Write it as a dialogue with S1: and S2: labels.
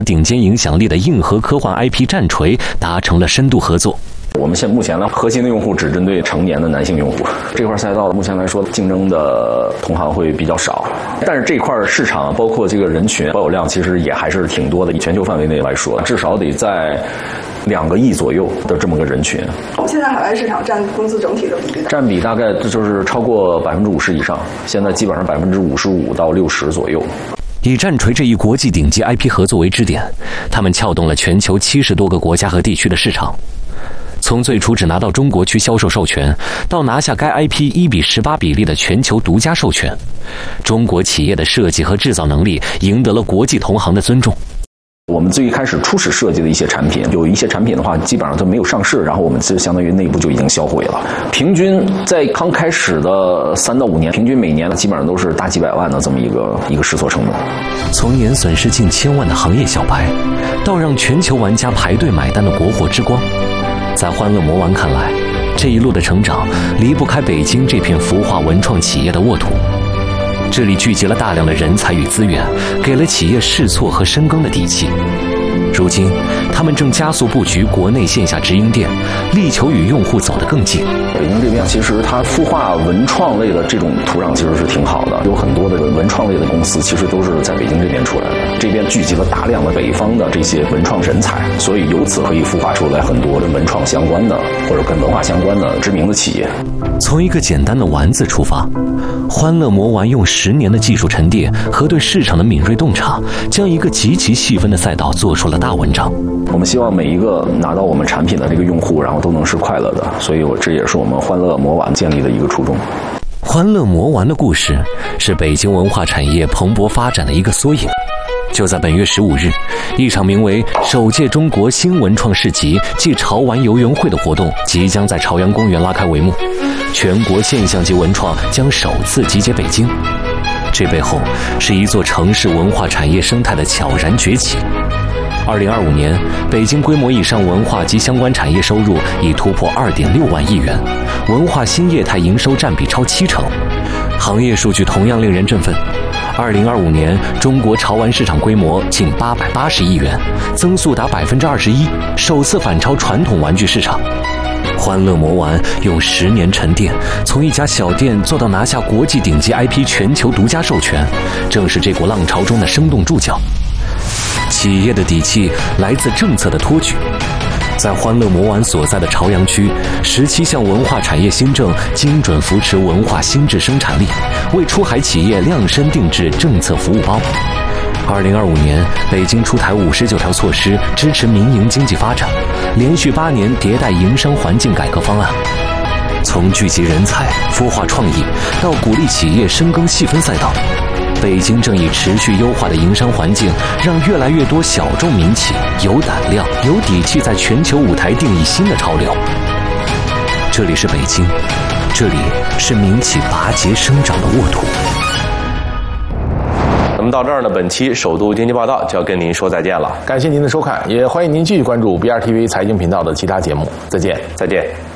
S1: 顶尖影响力的硬核科幻 IP 战锤达成了深度合作。
S2: 我们目前呢，核心的用户只针对成年的男性用户，这块赛道目前来说竞争的同行会比较少，但是这块市场包括这个人群保有量其实也还是挺多的，以全球范围内来说，至少得在2个亿左右的这么个人群。
S3: 现在海外市场占公司整体的比例，
S2: 占比大概就是超过50%以上，现在基本上55%到60%左右。
S1: 以战锤这一国际顶级 IP 合作为支点，他们撬动了全球70多个国家和地区的市场。从最初只拿到中国区销售授权，到拿下该 IP 1:18比例的全球独家授权，中国企业的设计和制造能力赢得了国际同行的尊重。
S2: 我们最开始初始设计的一些产品，有一些产品的话基本上都没有上市，然后我们就相当于内部就已经销毁了。平均在刚开始的3到5年，平均每年基本上都是大几百万的这么一个试错成本。
S1: 从年损失近1000万的行业小白，到让全球玩家排队买单的国货之光，在欢乐魔玩看来，这一路的成长离不开北京这片孵化文创企业的沃土。这里聚集了大量的人才与资源，给了企业试错和深耕的底气。如今，他们正加速布局国内线下直营店，力求与用户走得更近。
S2: 北京这边其实它孵化文创类的这种土壤其实是挺好的，有很多的文创类的公司其实都是在北京这边出来的。这边聚集了大量的北方的这些文创人才，所以由此可以孵化出来很多跟文创相关的或者跟文化相关的知名的企业。
S1: 从一个简单的玩字出发，欢乐魔玩用10年的技术沉淀和对市场的敏锐洞察，将一个极其细分的赛道做出了大文章。
S2: 我们希望每一个拿到我们产品的这个用户，然后都能是快乐的，所以这也是我们欢乐魔玩建立的一个初衷。
S1: 欢乐魔玩的故事是北京文化产业蓬勃发展的一个缩影。就在本月15日，一场名为首届中国新文创市集暨潮玩游园会的活动即将在朝阳公园拉开帷幕，全国现象级文创将首次集结北京。这背后是一座城市文化产业生态的悄然崛起。2025年，北京规模以上文化及相关产业收入已突破2.6万亿元，文化新业态营收占比超70%。行业数据同样令人振奋。2025年，中国潮玩市场规模近880亿元，增速达21%，首次反超传统玩具市场。欢乐魔玩用10年沉淀，从一家小店做到拿下国际顶级 IP 全球独家授权，正是这股浪潮中的生动注脚。企业的底气来自政策的托举。在欢乐魔玩所在的朝阳区，17项文化产业新政精准扶持文化新质生产力，为出海企业量身定制政策服务包。2025年，北京出台59条措施支持民营经济发展，连续8年迭代营商环境改革方案。从聚集人才、孵化创意，到鼓励企业深耕细分赛道，北京正以持续优化的营商环境，让越来越多小众民企有胆量、有底气，在全球舞台定义新的潮流。这里是北京，这里是民企拔节生长的沃土。
S4: 那么到这儿呢，本期首都经济报道就要跟您说再见了。
S5: 感谢您的收看，也欢迎您继续关注 BRTV 财经频道的其他节目。再见，
S4: 再见。